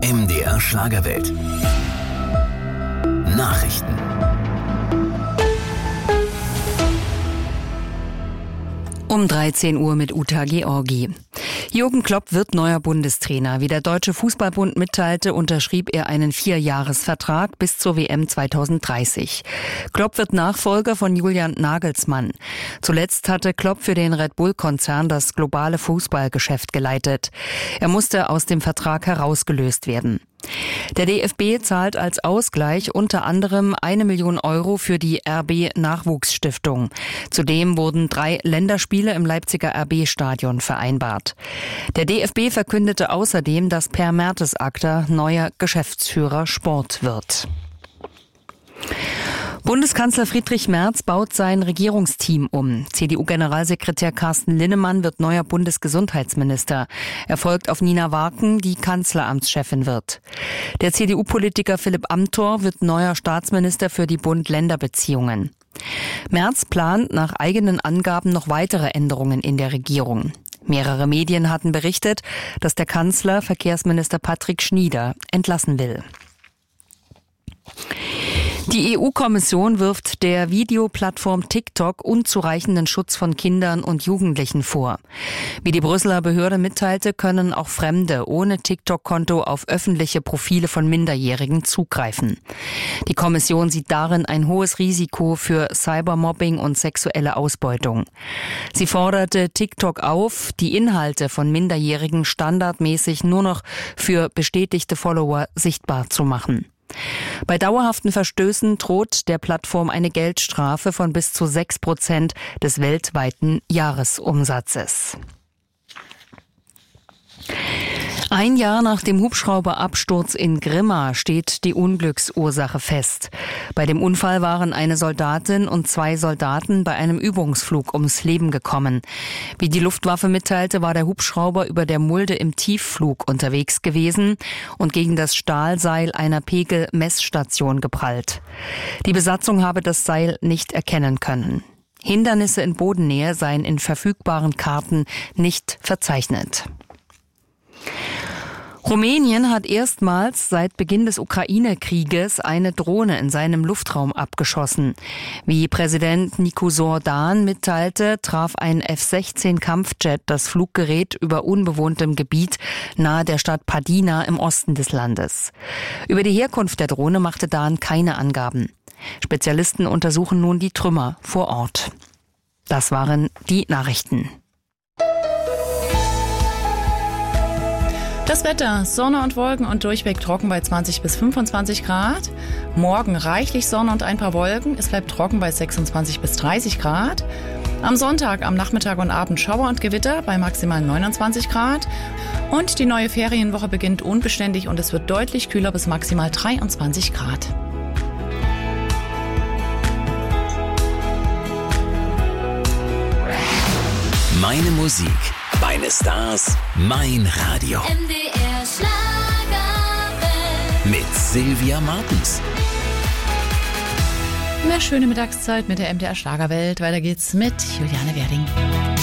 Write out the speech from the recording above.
MDR Schlagerwelt. Nachrichten. Um 13 Uhr mit Uta Georgi. Jürgen Klopp wird neuer Bundestrainer. Wie der Deutsche Fußballbund mitteilte, unterschrieb er einen 4-Jahres-Vertrag bis zur WM 2030. Klopp wird Nachfolger von Julian Nagelsmann. Zuletzt hatte Klopp für den Red Bull-Konzern das globale Fußballgeschäft geleitet. Er musste aus dem Vertrag herausgelöst werden. Der DFB zahlt als Ausgleich unter anderem 1 Million Euro für die RB-Nachwuchsstiftung. Zudem wurden 3 Länderspiele im Leipziger RB-Stadion vereinbart. Der DFB verkündete außerdem, dass Per Mertesacker neuer Geschäftsführer Sport wird. Bundeskanzler Friedrich Merz baut sein Regierungsteam um. CDU-Generalsekretär Carsten Linnemann wird neuer Bundesgesundheitsminister. Er folgt auf Nina Warken, die Kanzleramtschefin wird. Der CDU-Politiker Philipp Amthor wird neuer Staatsminister für die Bund-Länder-Beziehungen. Merz plant nach eigenen Angaben noch weitere Änderungen in der Regierung. Mehrere Medien hatten berichtet, dass der Kanzler Verkehrsminister Patrick Schnieder entlassen will. Die EU-Kommission wirft der Videoplattform TikTok unzureichenden Schutz von Kindern und Jugendlichen vor. Wie die Brüsseler Behörde mitteilte, können auch Fremde ohne TikTok-Konto auf öffentliche Profile von Minderjährigen zugreifen. Die Kommission sieht darin ein hohes Risiko für Cybermobbing und sexuelle Ausbeutung. Sie forderte TikTok auf, die Inhalte von Minderjährigen standardmäßig nur noch für bestätigte Follower sichtbar zu machen. Bei dauerhaften Verstößen droht der Plattform eine Geldstrafe von bis zu 6% des weltweiten Jahresumsatzes. Ein Jahr nach dem Hubschrauberabsturz in Grimma steht die Unglücksursache fest. Bei dem Unfall waren eine Soldatin und 2 Soldaten bei einem Übungsflug ums Leben gekommen. Wie die Luftwaffe mitteilte, war der Hubschrauber über der Mulde im Tiefflug unterwegs gewesen und gegen das Stahlseil einer Pegelmessstation geprallt. Die Besatzung habe das Seil nicht erkennen können. Hindernisse in Bodennähe seien in verfügbaren Karten nicht verzeichnet. Rumänien hat erstmals seit Beginn des Ukraine-Krieges eine Drohne in seinem Luftraum abgeschossen. Wie Präsident Nicu Sordan mitteilte, traf ein F-16-Kampfjet das Fluggerät über unbewohntem Gebiet nahe der Stadt Padina im Osten des Landes. Über die Herkunft der Drohne machte Dan keine Angaben. Spezialisten untersuchen nun die Trümmer vor Ort. Das waren die Nachrichten. Das Wetter, Sonne und Wolken und durchweg trocken bei 20 bis 25 Grad. Morgen reichlich Sonne und ein paar Wolken. Es bleibt trocken bei 26 bis 30 Grad. Am Sonntag, am Nachmittag und Abend Schauer und Gewitter bei maximal 29 Grad. Und die neue Ferienwoche beginnt unbeständig und es wird deutlich kühler bis maximal 23 Grad. Meine Musik, meine Stars, mein Radio. MDR Schlagerwelt. Mit Sylvia Martens. Eine schöne Mittagszeit mit der MDR Schlagerwelt. Weiter geht's mit Juliane Werding.